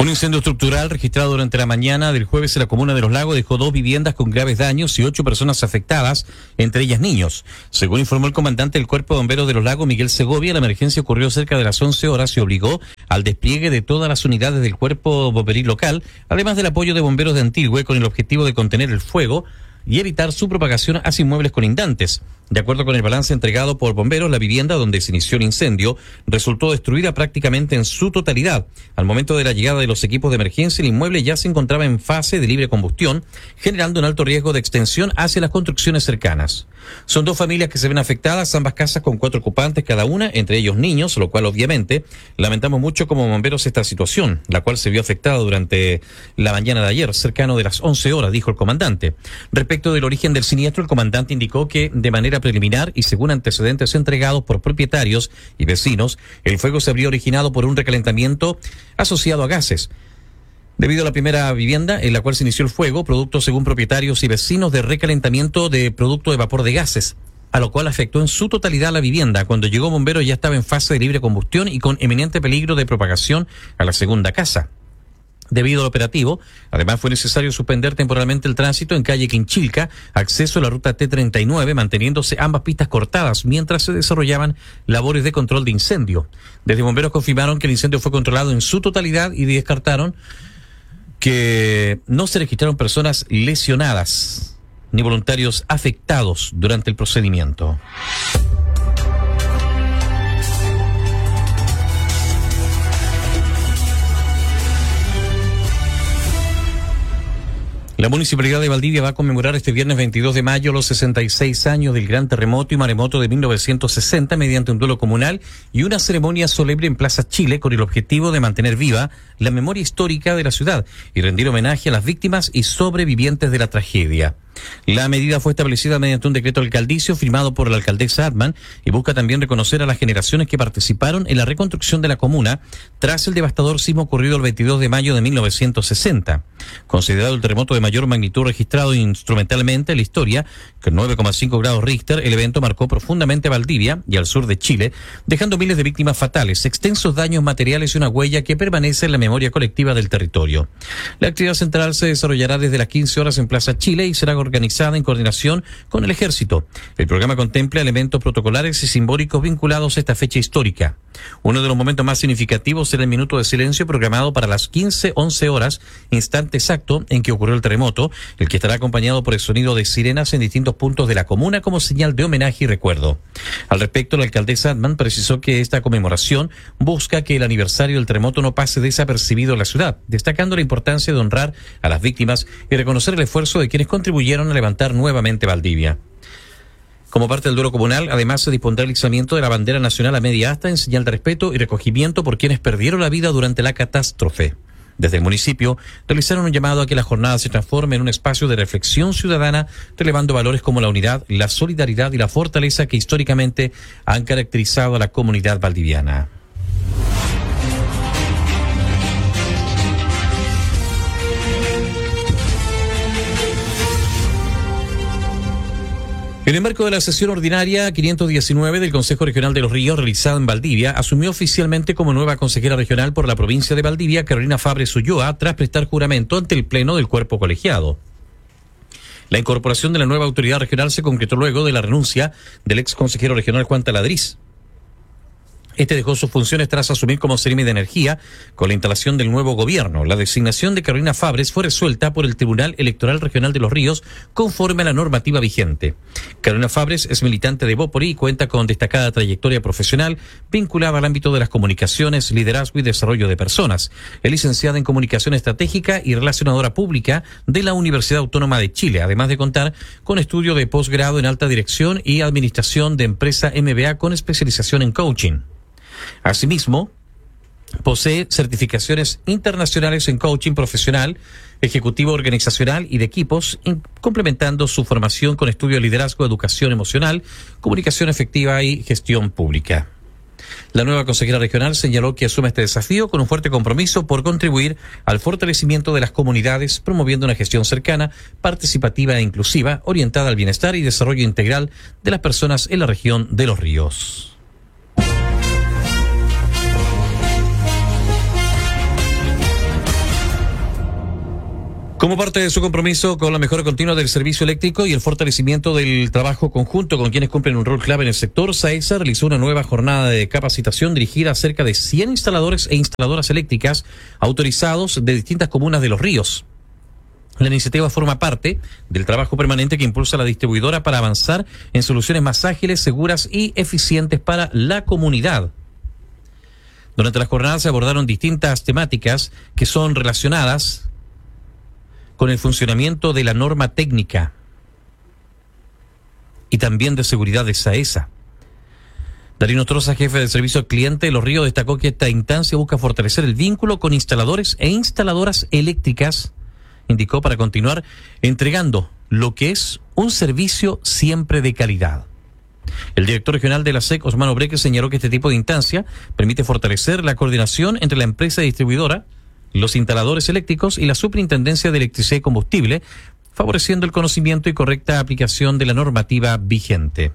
Un incendio estructural registrado durante la mañana del jueves en la comuna de Los Lagos dejó 2 viviendas con graves daños y 8 personas afectadas, entre ellas niños. Según informó el comandante del Cuerpo de Bomberos de Los Lagos, Miguel Segovia, la emergencia ocurrió cerca de las 11 horas y obligó al despliegue de todas las unidades del Cuerpo Bomberil local, además del apoyo de bomberos de Antilhue, con el objetivo de contener el fuego y evitar su propagación hacia inmuebles colindantes. De acuerdo con el balance entregado por bomberos, la vivienda donde se inició el incendio resultó destruida prácticamente en su totalidad. Al momento de la llegada de los equipos de emergencia, el inmueble ya se encontraba en fase de libre combustión, generando un alto riesgo de extensión hacia las construcciones cercanas. Son 2 familias que se ven afectadas, ambas casas con 4 ocupantes cada una, entre ellos niños, lo cual obviamente lamentamos mucho como bomberos esta situación, la cual se vio afectada durante la mañana de ayer, cercano de las 11 horas, dijo el comandante. Respecto del origen del siniestro, el comandante indicó que de manera preliminar y según antecedentes entregados por propietarios y vecinos, el fuego se habría originado por un recalentamiento asociado a gases. Debido a la primera vivienda en la cual se inició el fuego, producto según propietarios y vecinos de recalentamiento de producto de vapor de gases, a lo cual afectó en su totalidad la vivienda. Cuando llegó bomberos ya estaba en fase de libre combustión y con eminente peligro de propagación a la segunda casa. Debido al operativo, además fue necesario suspender temporalmente el tránsito en calle Quinchilca, acceso a la ruta T39, manteniéndose ambas pistas cortadas mientras se desarrollaban labores de control de incendio. Desde bomberos confirmaron que el incendio fue controlado en su totalidad y descartaron que no se registraron personas lesionadas ni voluntarios afectados durante el procedimiento. La Municipalidad de Valdivia va a conmemorar este viernes 22 de mayo los 66 años del gran terremoto y maremoto de 1960 mediante un duelo comunal y una ceremonia solemne en Plaza Chile con el objetivo de mantener viva la memoria histórica de la ciudad y rendir homenaje a las víctimas y sobrevivientes de la tragedia. La medida fue establecida mediante un decreto alcaldicio firmado por la alcaldesa Atman y busca también reconocer a las generaciones que participaron en la reconstrucción de la comuna tras el devastador sismo ocurrido el 22 de mayo de 1960. Considerado el terremoto de mayor magnitud registrado instrumentalmente en la historia, con 9,5 grados Richter, el evento marcó profundamente a Valdivia y al sur de Chile, dejando miles de víctimas fatales, extensos daños materiales y una huella que permanece en la memoria colectiva del territorio. La actividad central se desarrollará desde las 15 horas en Plaza Chile y será organizada en coordinación con el Ejército. El programa contempla elementos protocolares y simbólicos vinculados a esta fecha histórica. Uno de los momentos más significativos será el minuto de silencio programado para las 15:11 horas, instante exacto en que ocurrió el terremoto, el que estará acompañado por el sonido de sirenas en distintos puntos de la comuna como señal de homenaje y recuerdo. Al respecto, la alcaldesa Atman precisó que esta conmemoración busca que el aniversario del terremoto no pase desapercibido en la ciudad, destacando la importancia de honrar a las víctimas y reconocer el esfuerzo de quienes contribuyeron a levantar nuevamente Valdivia. Como parte del duelo comunal, además se dispondrá el izamiento de la bandera nacional a media asta en señal de respeto y recogimiento por quienes perdieron la vida durante la catástrofe. Desde el municipio realizaron un llamado a que la jornada se transforme en un espacio de reflexión ciudadana, relevando valores como la unidad, la solidaridad y la fortaleza que históricamente han caracterizado a la comunidad valdiviana. En el marco de la sesión ordinaria 519 del Consejo Regional de Los Ríos, realizada en Valdivia, asumió oficialmente como nueva consejera regional por la provincia de Valdivia Carolina Fabres Ulloa, tras prestar juramento ante el Pleno del Cuerpo Colegiado. La incorporación de la nueva autoridad regional se concretó luego de la renuncia del ex consejero regional Juan Taladriz. Este dejó sus funciones tras asumir como Seremi de Energía con la instalación del nuevo gobierno. La designación de Carolina Fabres fue resuelta por el Tribunal Electoral Regional de Los Ríos conforme a la normativa vigente. Carolina Fabres es militante de Bópoli y cuenta con destacada trayectoria profesional vinculada al ámbito de las comunicaciones, liderazgo y desarrollo de personas. Es licenciada en Comunicación Estratégica y Relacionadora Pública de la Universidad Autónoma de Chile, además de contar con estudio de posgrado en Alta Dirección y Administración de Empresa MBA con especialización en coaching. Asimismo, posee certificaciones internacionales en coaching profesional, ejecutivo organizacional y de equipos, complementando su formación con estudio de liderazgo, educación emocional, comunicación efectiva y gestión pública. La nueva consejera regional señaló que asume este desafío con un fuerte compromiso por contribuir al fortalecimiento de las comunidades, promoviendo una gestión cercana, participativa e inclusiva, orientada al bienestar y desarrollo integral de las personas en la región de Los Ríos. Como parte de su compromiso con la mejora continua del servicio eléctrico y el fortalecimiento del trabajo conjunto con quienes cumplen un rol clave en el sector, SAESA realizó una nueva jornada de capacitación dirigida a cerca de 100 instaladores e instaladoras eléctricas autorizados de distintas comunas de Los Ríos. La iniciativa forma parte del trabajo permanente que impulsa la distribuidora para avanzar en soluciones más ágiles, seguras y eficientes para la comunidad. Durante la jornada se abordaron distintas temáticas que son relacionadas con el funcionamiento de la norma técnica y también de seguridad de SAESA. Darío Troza, jefe del servicio al cliente de Los Ríos, destacó que esta instancia busca fortalecer el vínculo con instaladores e instaladoras eléctricas, indicó, para continuar entregando lo que es un servicio siempre de calidad. El director regional de la SEC, Osman Obreque, señaló que este tipo de instancia permite fortalecer la coordinación entre la empresa distribuidora, los instaladores eléctricos y la Superintendencia de Electricidad y Combustible, favoreciendo el conocimiento y correcta aplicación de la normativa vigente.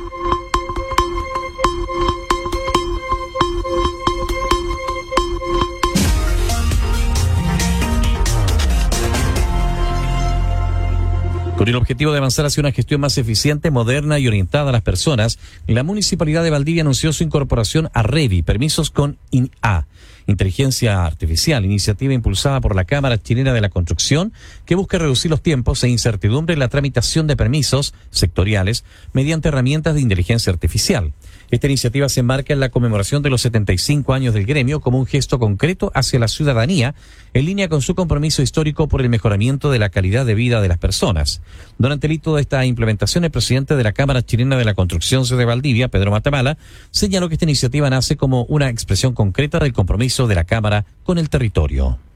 Con el objetivo de avanzar hacia una gestión más eficiente, moderna y orientada a las personas, la Municipalidad de Valdivia anunció su incorporación a REVI, permisos con IA, Inteligencia Artificial, iniciativa impulsada por la Cámara Chilena de la Construcción, que busca reducir los tiempos e incertidumbre en la tramitación de permisos sectoriales mediante herramientas de inteligencia artificial. Esta iniciativa se enmarca en la conmemoración de los 75 años del gremio como un gesto concreto hacia la ciudadanía, en línea con su compromiso histórico por el mejoramiento de la calidad de vida de las personas. Durante el hito de esta implementación, el presidente de la Cámara Chilena de la Construcción de Valdivia, Pedro Matamala, señaló que esta iniciativa nace como una expresión concreta del compromiso de la Cámara con el territorio.